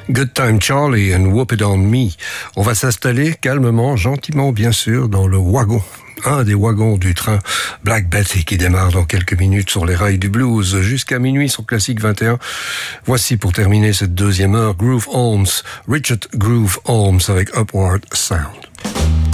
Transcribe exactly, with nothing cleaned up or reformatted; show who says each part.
Speaker 1: Good Time Charlie and Whoop It On Me. On va s'installer calmement, gentiment bien sûr, dans le wagon. Un des wagons du train Black Betty qui démarre dans quelques minutes sur les rails du blues jusqu'à minuit sur Classique vingt et un. Voici pour terminer cette deuxième heure Groove Holmes, Richard Groove Holmes avec Upward Sound.